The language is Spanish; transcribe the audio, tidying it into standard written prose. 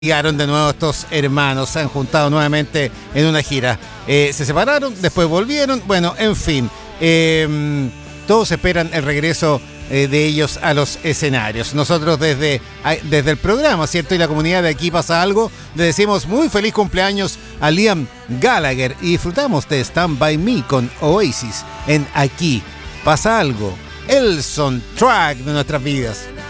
Llegaron de nuevo estos hermanos, se han juntado nuevamente en una gira. Se separaron, después volvieron, bueno, en fin. Todos esperan el regreso de ellos a los escenarios. Nosotros desde el programa, ¿cierto? Y la comunidad de Aquí Pasa Algo, le decimos muy feliz cumpleaños a Liam Gallagher y disfrutamos de Stand By Me con Oasis en Aquí Pasa Algo, el soundtrack de nuestras vidas.